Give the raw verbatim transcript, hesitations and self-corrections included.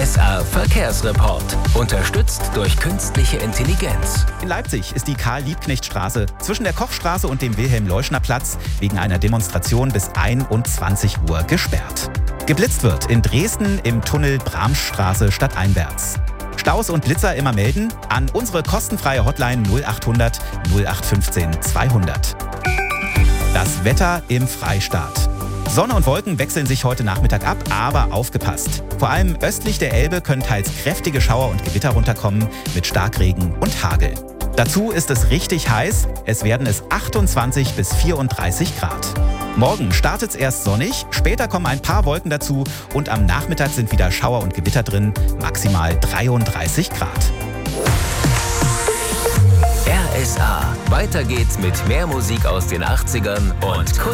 S R Verkehrsreport. Unterstützt durch künstliche Intelligenz. In Leipzig ist die Karl-Liebknecht-Straße zwischen der Kochstraße und dem Wilhelm-Leuschner-Platz wegen einer Demonstration bis einundzwanzig Uhr gesperrt. Geblitzt wird in Dresden im Tunnel Bramstraße stadteinwärts. Staus und Blitzer immer melden an unsere kostenfreie Hotline null achthundert null acht zweihundert. Das Wetter im Freistaat. Sonne und Wolken wechseln sich heute Nachmittag ab, aber aufgepasst. Vor allem östlich der Elbe können teils kräftige Schauer und Gewitter runterkommen mit Starkregen und Hagel. Dazu ist es richtig heiß, es werden es achtundzwanzig bis vierunddreißig Grad. Morgen startet es erst sonnig, später kommen ein paar Wolken dazu und am Nachmittag sind wieder Schauer und Gewitter drin, maximal dreiunddreißig Grad. R S A. Weiter geht's mit mehr Musik aus den achtzigern und